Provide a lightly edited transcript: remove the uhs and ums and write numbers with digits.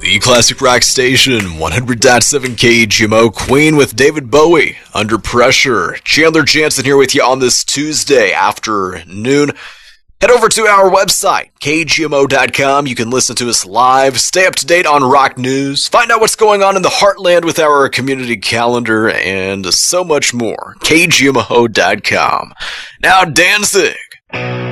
The Classic Rock Station, 100.7 KGMO, Queen with David Bowie, Under Pressure. Chandler Jansen here with you on this Tuesday afternoon. Head over to our website, kgmo.com. You can listen to us live, stay up to date on rock news, find out what's going on in the heartland with our community calendar, and so much more. kgmo.com. Now, Danzig.